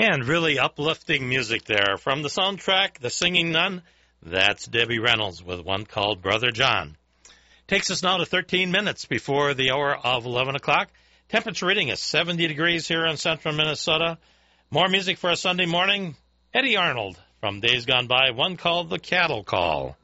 And really uplifting music there. From the soundtrack, The Singing Nun, that's Debbie Reynolds with one called Brother John. Takes us now to 13 minutes before the hour of 11 o'clock. Temperature reading is 70 degrees here in central Minnesota. More music for a Sunday morning. Eddie Arnold from Days Gone By, one called The Cattle Call.